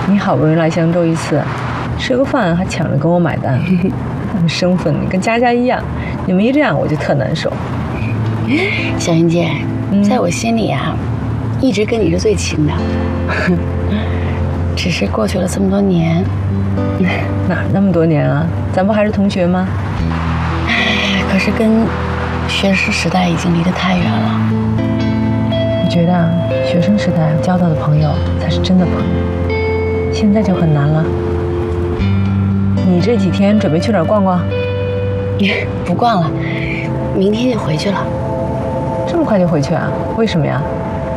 你好不容易来襄州一次，吃个饭还抢着跟我买单，很生分，你跟佳佳一样。你们一这样我就特难受。 小云姐，在我心里啊，一直跟你是最亲的。只是过去了这么多年， 哪那么多年啊？咱不还是同学吗？ 可是跟学生时代已经离得太远了。 我觉得啊，学生时代交到的朋友才是真的朋友，现在就很难了。你这几天准备去哪儿逛逛？ 不逛了，明天就回去了。 这么快就回去啊？为什么呀？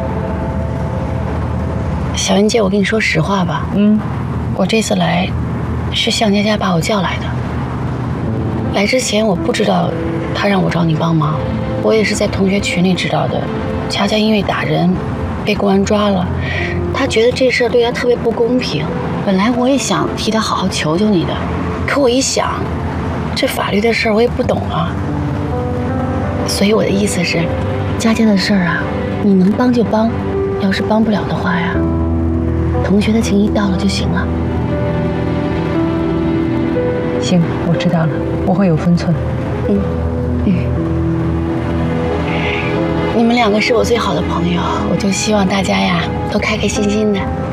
小云姐，我跟你说实话吧，我这次来是向佳佳把我叫来的。来之前我不知道她让我找你帮忙，我也是在同学群里知道的。佳佳因为打人被公安抓了，她觉得这事儿对她特别不公平。本来我也想替她好好求求你的，可我一想，这法律的事儿我也不懂啊。所以我的意思是，佳佳的事儿啊，你能帮就帮，要是帮不了的话呀，同学的情谊到了就行了。 行，我知道了，我会有分寸。 你们两个是我最好的朋友，我就希望大家呀都开开心心的。